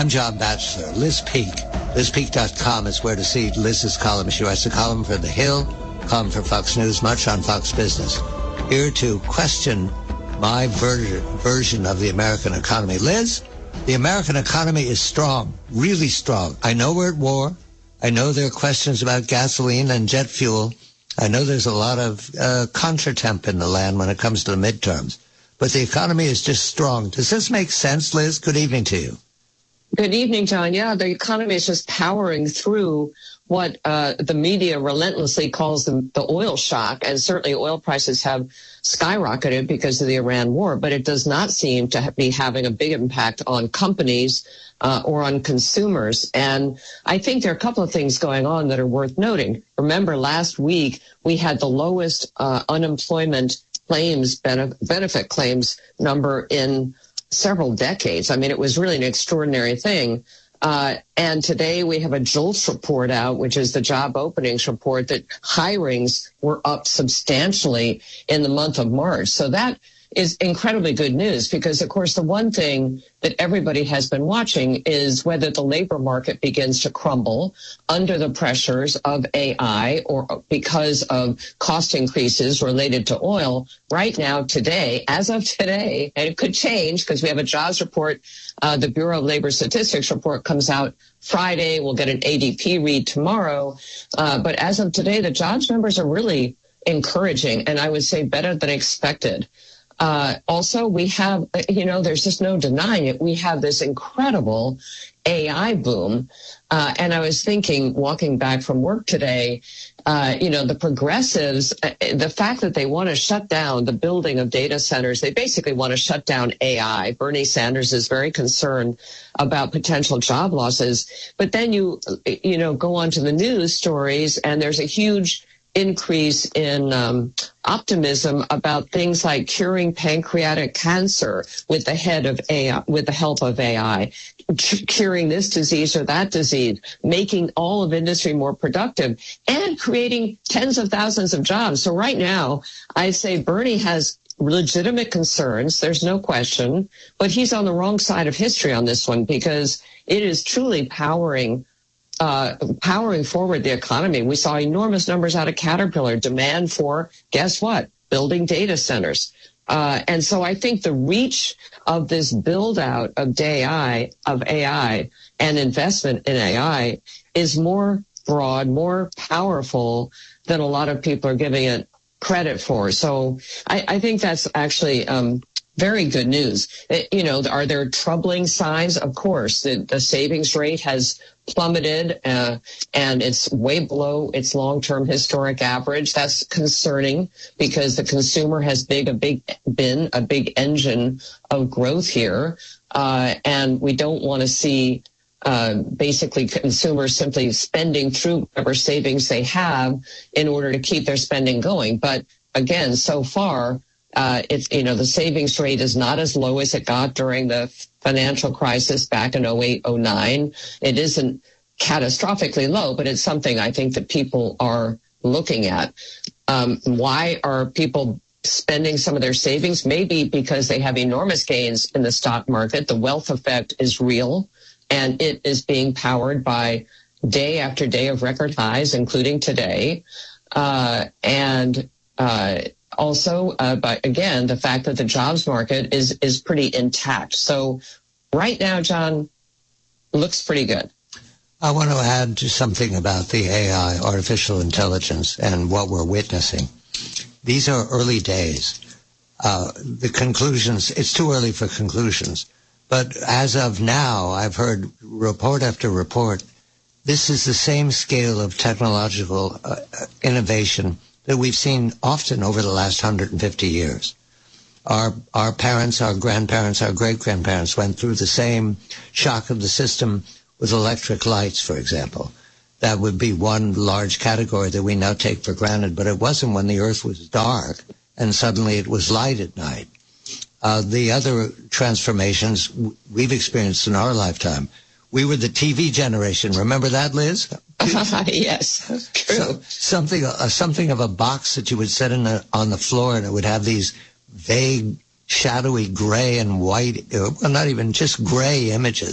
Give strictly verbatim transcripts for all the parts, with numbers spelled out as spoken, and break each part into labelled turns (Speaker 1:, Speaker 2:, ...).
Speaker 1: I'm John Batchelor. Liz Peek. Liz Peek dot com is where to see Liz's column. She writes a column for The Hill, column for Fox News, much on Fox Business. Here to question my ver- version of the American economy. Liz, the American economy is strong, really strong. I know we're at war. I know there are questions about gasoline and jet fuel. I know there's a lot of uh, contretemps in the land when it comes to the midterms. But the economy is just strong. Does this make sense, Liz? Good evening to you.
Speaker 2: Good evening, John. Yeah, the economy is just powering through what uh, the media relentlessly calls the, the oil shock. And certainly oil prices have skyrocketed because of the Iran war. But it does not seem to be having a big impact on companies uh, or on consumers. And I think there are a couple of things going on that are worth noting. Remember, last week we had the lowest uh, unemployment claims, benefit claims number in several decades. I mean, it was really an extraordinary thing. Uh, and today we have a JOLTS report out, which is the job openings report, that hirings were up substantially in the month of March. So that is incredibly good news because, of course, the one thing that everybody has been watching is whether the labor market begins to crumble under the pressures of A I or because of cost increases related to oil. Right now, today, as of today, and it could change because we have a jobs report, uh, the Bureau of Labor Statistics report comes out Friday. We'll get an A D P read tomorrow. Uh, but as of today, the jobs numbers are really encouraging, and I would say better than expected. Uh, also, we have, you know, there's just no denying it. We have this incredible A I boom. Uh, and I was thinking, walking back from work today, uh, you know, the progressives, uh, the fact that they want to shut down the building of data centers, they basically want to shut down A I. Bernie Sanders is very concerned about potential job losses. But then you, you know, go on to the news stories and there's a huge increase in um, optimism about things like curing pancreatic cancer with the head of A I, with the help of A I, c- curing this disease or that disease, making all of industry more productive, and creating tens of thousands of jobs. So right now, I say Bernie has legitimate concerns. There's no question, but he's on the wrong side of history on this one because it is truly powering Uh, powering forward the economy. We saw enormous numbers out of Caterpillar, demand for, guess what, building data centers. Uh, and so I think the reach of this build out of A I, of A I and investment in A I is more broad, more powerful than a lot of people are giving it credit for. So I, I think that's actually um, very good news. It, you know, are there troubling signs? Of course, the, the savings rate has plummeted uh, and it's way below its long-term historic average. That's concerning because the consumer has big a big been a big engine of growth here, uh, and we don't want to see uh, basically consumers simply spending through whatever savings they have in order to keep their spending going. But again, so far, Uh, it's, you know, the savings rate is not as low as it got during the financial crisis back in oh eight, oh nine. It isn't catastrophically low, but it's something I think that people are looking at. Um, why are people spending some of their savings? Maybe because they have enormous gains in the stock market. The wealth effect is real, and it is being powered by day after day of record highs, including today. Uh, and, uh, Also, uh, but again, the fact that the jobs market is is pretty intact. So right now, John, looks pretty good.
Speaker 1: I want to add to something about the A I, artificial intelligence, and what we're witnessing. These are early days. Uh, the conclusions, it's too early for conclusions. But as of now, I've heard report after report, this is the same scale of technological uh, innovation that we've seen often over the last one hundred fifty years. Our our parents, our grandparents, our great-grandparents went through the same shock of the system with electric lights, for example. That would be one large category that we now take for granted, but it wasn't when the earth was dark and suddenly it was light at night. Uh, the other transformations we've experienced in our lifetime, we were the T V generation. Remember that, Liz?
Speaker 2: Uh, yes, true.
Speaker 1: So, something, uh, something of a box that you would set in a, on the floor, and it would have these vague, shadowy gray and white, uh, well, not even just gray images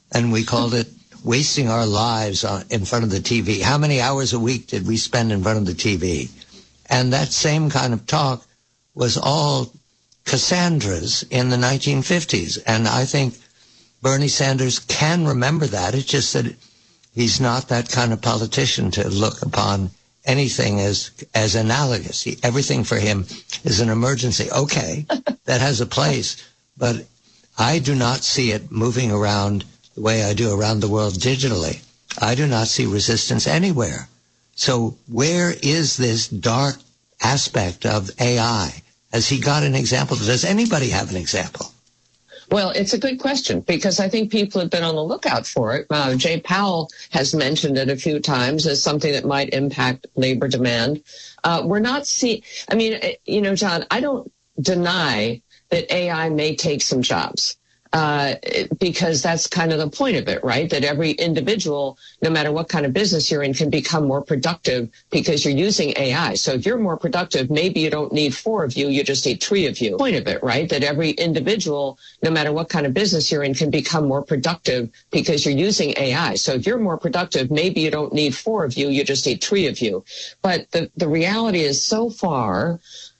Speaker 1: and we called it wasting our lives on, in front of the T V. How many hours a week did we spend in front of the T V? And that same kind of talk was all Cassandras in the nineteen fifties. And I think Bernie Sanders can remember that. It's just that he's not that kind of politician to look upon anything as as analogous. He, everything for him is an emergency. Okay, that has a place, but I do not see it moving around the way I do around the world digitally. I do not see resistance anywhere. So where is this dark aspect of A I? Has he got an example? Does anybody have an example?
Speaker 2: Well, it's a good question because I think people have been on the lookout for it. Uh, Jay Powell has mentioned it a few times as something that might impact labor demand. Uh, we're not seeing, I mean, you know, John, I don't deny that A I may take some jobs. Uh, because that's kind of the point of it, right? That every individual, no matter what kind of business you're in, can become more productive because you're using A I. So if you're more productive, maybe you don't need four of you, you just need three of you. Point of it, right? That every individual, no matter what kind of business you're in, can become more productive because you're using A I. So if you're more productive, maybe you don't need four of you, you just need three of you. But the, the reality is so far,